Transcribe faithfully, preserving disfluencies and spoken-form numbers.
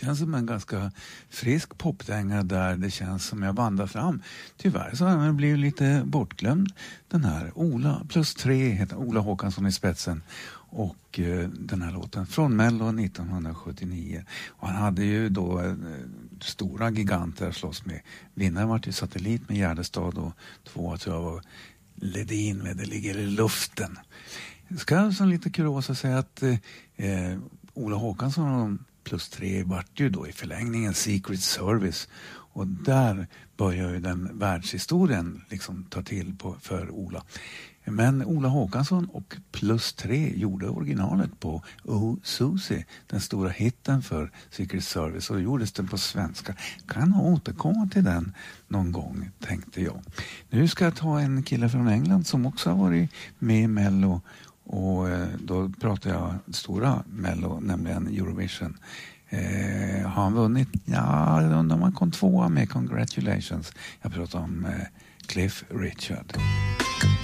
känns som en ganska frisk popdänga där det känns som jag vandrar fram. Tyvärr så har den blivit lite bortglömd. Den här Ola plus tre heter Ola Håkansson i spetsen. Och eh, den här låten från Mello nittonhundrasjuttionio. Och han hade ju då eh, stora giganter att slåss med. Vinnaren var till Satellit med Gärdestad och två tror jag var Ledin med Det ligger i luften. Jag ska som lite kuriosa säga att eh, Ola Håkansson plus tre vart ju då i förlängningen Secret Service. Och där börjar ju den världshistorien liksom ta till på, för Ola. Men Ola Håkansson och plus tre gjorde originalet på Oh Susie, den stora hitten för Secret Service, och gjordes den på svenska. Kan återkomma till den någon gång, tänkte jag. Nu ska jag ta en kille från England som också har varit med i Mello, och då pratar jag stora Mello, nämligen Eurovision. Eh, har han vunnit? Ja, jag undrar om han kom tvåa med Congratulations. Jag pratar om eh, Cliff Richard.